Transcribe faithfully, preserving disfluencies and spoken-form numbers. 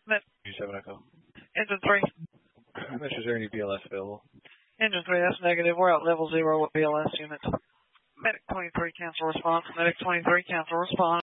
Med- You seven Echo. Engine three. Mitch, is there any B L S available? Engine three, that's negative. We're at level zero with B L S units. Medic twenty-three, cancel response. Medic twenty-three, cancel response.